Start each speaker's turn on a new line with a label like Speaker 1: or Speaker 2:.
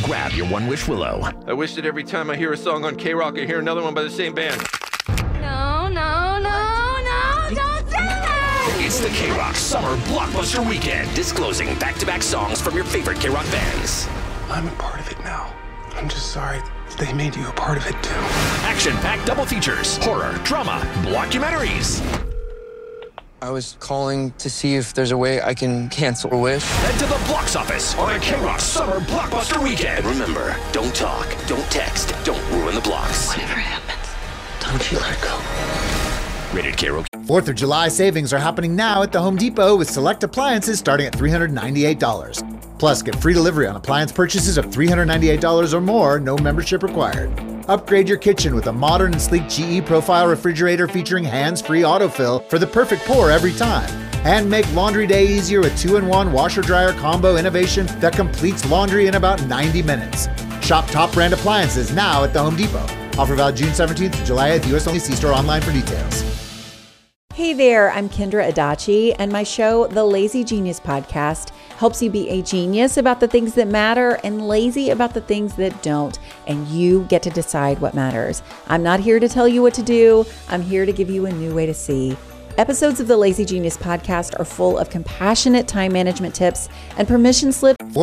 Speaker 1: Grab your One Wish Willow.
Speaker 2: I wish that every time I hear a song on K-Rock, I hear another one by the same band.
Speaker 3: No, don't do that!
Speaker 1: It's the K-Rock Summer Blockbuster Weekend, disclosing back-to-back songs from your favorite K-Rock bands.
Speaker 4: I'm a part of it now. I'm just sorry they made you a part of it too.
Speaker 1: Action-packed double features, horror, drama, documentaries.
Speaker 5: I was calling to see if there's a way I can cancel a wish.
Speaker 1: Head to the box office on a K-Rock Summer Blockbuster Weekend. Remember, don't talk, don't text, don't ruin the blocks.
Speaker 3: Whatever happens, don't you let go.
Speaker 1: Rated K-Rock.
Speaker 6: 4th of July savings are happening now at the Home Depot with select appliances starting at $398. Plus, get free delivery on appliance purchases of $398 or more, no membership required. Upgrade your kitchen with a modern and sleek GE Profile refrigerator featuring hands-free autofill for the perfect pour every time. And make laundry day easier with 2-in-1 washer-dryer combo innovation that completes laundry in about 90 minutes. Shop top brand appliances now at the Home Depot. Offer valid June 17th to July 8th. US only. See store online for details.
Speaker 7: Hey there, I'm Kendra Adachi, and my show, The Lazy Genius Podcast, helps you be a genius about the things that matter and lazy about the things that don't, and you get to decide what matters. I'm not here to tell you what to do. I'm here to give you a new way to see. Episodes of The Lazy Genius Podcast are full of compassionate time management tips and permission slips